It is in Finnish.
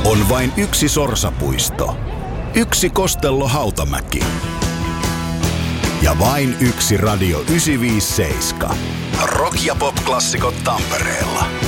On vain yksi sorsapuisto, yksi Kostello Hautamäki ja vain yksi Radio 957. Rock- ja pop-klassikot Tampereella.